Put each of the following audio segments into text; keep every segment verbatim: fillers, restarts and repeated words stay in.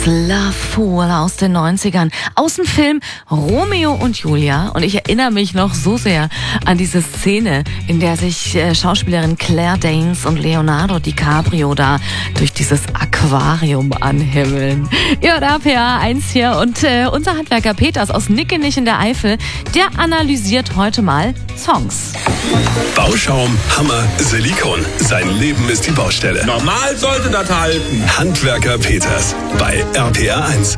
Love Fool aus den neunzigern. Aus dem Film Romeo und Julia. Und ich erinnere mich noch so sehr an diese Szene, in der sich äh, Schauspielerin Claire Danes und Leonardo DiCaprio da durch dieses Aquarium anhimmeln. Ja, da P A eins hier. Und äh, unser Handwerker Peters aus Nickenich in der Eifel, der analysiert heute mal Songs. Bauschaum, Hammer, Silikon. Sein Leben ist die Baustelle. Normal sollte das halten. Handwerker Peters bei R P R eins.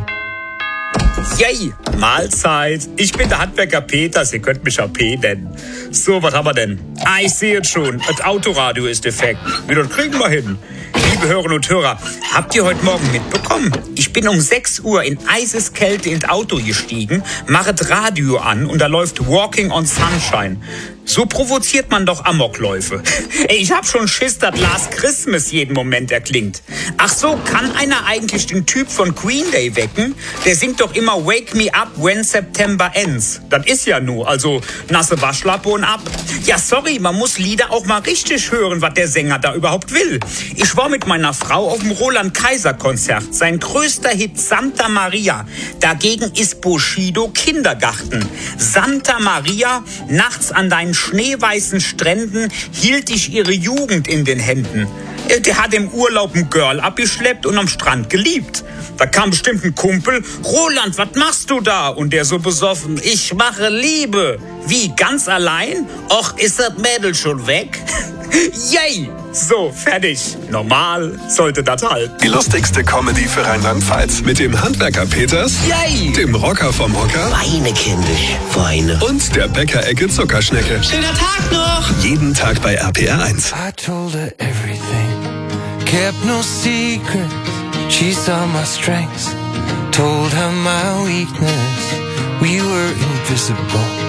Yay, Mahlzeit. Ich bin der Handwerker Peters, ihr könnt mich auch P nennen. So, was haben wir denn? Ah, ich sehe es schon, das Autoradio ist defekt. Wie, das kriegen wir hin. Liebe Hörerinnen und Hörer, habt ihr heute Morgen mitbekommen? Ich bin um sechs Uhr in Eiseskälte ins Auto gestiegen, mache das Radio an und da läuft Walking on Sunshine. So provoziert man doch Amokläufe. Ey, ich hab schon Schiss, dass Last Christmas jeden Moment erklingt. Ach so, kann einer eigentlich den Typ von Green Day wecken? Der singt doch immer Wake Me Up When September Ends. Das ist ja nur, also nasse Waschlappe und ab. Ja, sorry, man muss Lieder auch mal richtig hören, was der Sänger da überhaupt will. Ich war mit meiner Frau auf dem Roland-Kaiser-Konzert. Sein größter Hit Santa Maria. Dagegen ist Bushido Kindergarten. Santa Maria, nachts an deinen schneeweißen Stränden hielt ich ihre Jugend in den Händen. Der hat im Urlaub ein Girl abgeschleppt und am Strand geliebt. Da kam bestimmt ein Kumpel. Roland, was machst du da? Und der so besoffen. Ich mache Liebe. Wie, ganz allein? Och, ist das Mädel schon weg? Yay! So, fertig. Normal sollte das halten. Die lustigste Comedy für Rheinland-Pfalz. Mit dem Handwerker Peters, Yay! dem Rocker vom Hocker Weine, kindisch, weine. und der Bäckerecke Zuckerschnecke. Schöner Tag noch! Jeden Tag bei R P R eins. I told her everything, kept no secrets. She saw my strengths, told her my weakness. We were invisible.